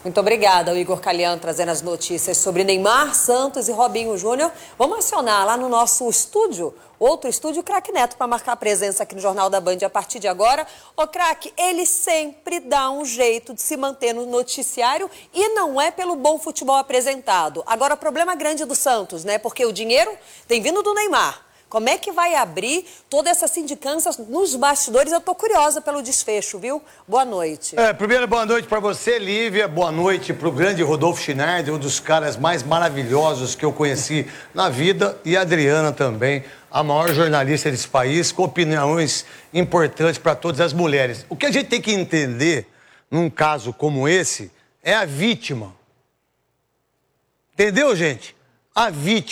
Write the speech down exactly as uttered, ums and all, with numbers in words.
Muito obrigada, o Igor Calian, trazendo as notícias sobre Neymar, Santos e Robinho Júnior. Vamos acionar lá no nosso estúdio, outro estúdio, o Craque Neto, para marcar a presença aqui no Jornal da Band a partir de agora. Ô, Craque, ele sempre dá um jeito de se manter no noticiário e não é pelo bom futebol apresentado. Agora, o problema grande do Santos, né? Porque o dinheiro tem vindo do Neymar. Como é que vai abrir toda essa sindicância nos bastidores? Eu tô curiosa pelo desfecho, viu? Boa noite. É, primeiro, boa noite para você, Lívia. Boa noite para o grande Rodolfo Schneider, um dos caras mais maravilhosos que eu conheci na vida. E a Adriana também, a maior jornalista desse país, com opiniões importantes para todas as mulheres. O que a gente tem que entender, num caso como esse, é a vítima. Entendeu, gente? A vítima.